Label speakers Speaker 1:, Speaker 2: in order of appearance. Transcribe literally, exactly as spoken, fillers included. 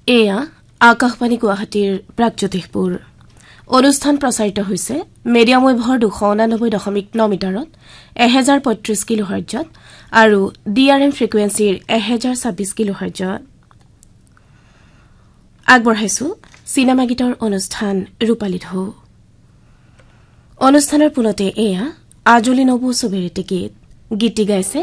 Speaker 1: এয়া আকাশবাণী গুৱাহাটীৰ প্ৰাগজ্যোতিষপুৰ অনুষ্ঠান প্ৰচাৰিত হৈছে মিডিয়াম ৱেভৰ দুশ ঊনানব্বৈ দশমিক ন মিটাৰত এক হাজাৰ পঁয়ত্ৰিশ কিলোহাৰ্টজত আৰু ডিআৰএম ফ্ৰিকুৱেন্সিৰ এক হাজাৰ ছাব্বিশ কিলোহাৰ্টজত আগবঢ়াইছো চিনেমা গীতৰ অনুষ্ঠান ৰূপালী ঢৌ অনুষ্ঠানৰ পুনতে এয়া আজলি নবু চবেৰেতে গীত গীতি গাইছে